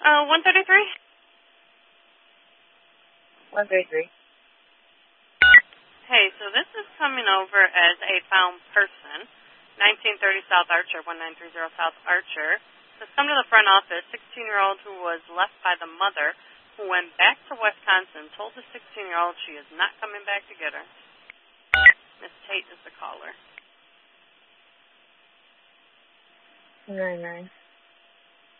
133? 133. Hey, so this is coming over as a found person. 1930 South Archer, 1930 South Archer. Has come to the front office. 16-year-old who was left by the mother, who went back to Wisconsin, told the 16-year-old she is not coming back to get her. Miss Tate is the caller. 99.